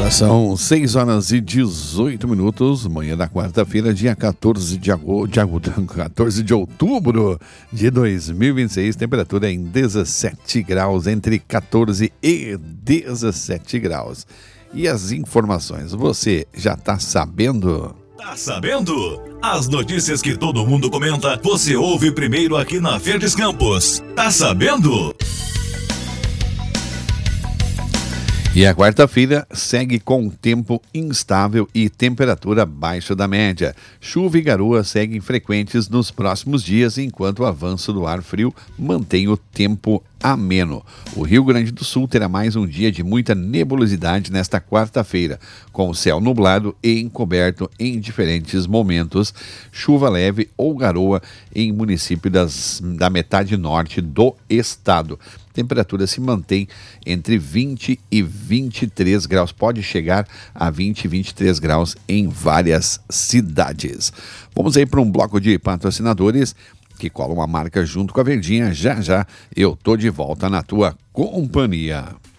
São 6h18, manhã da quarta-feira, dia 14 de outubro de 2026, temperatura em 17 graus, entre 14 e 17 graus. E as informações, você já está sabendo? Tá sabendo? As notícias que todo mundo comenta, você ouve primeiro aqui na Verdes Campos. Tá sabendo? E a quarta-feira segue com tempo instável e temperatura abaixo da média. Chuva e garoa seguem frequentes nos próximos dias, enquanto o avanço do ar frio mantém o tempo ameno. O Rio Grande do Sul terá mais um dia de muita nebulosidade nesta quarta-feira, com o céu nublado e encoberto em diferentes momentos, chuva leve ou garoa em município da metade norte do estado. Temperatura se mantém entre 20 e 23 graus, pode chegar a 20 e 23 graus em várias cidades. Vamos aí para um bloco de patrocinadores que colam uma marca junto com a Verdinha. Já já eu tô de volta na tua companhia.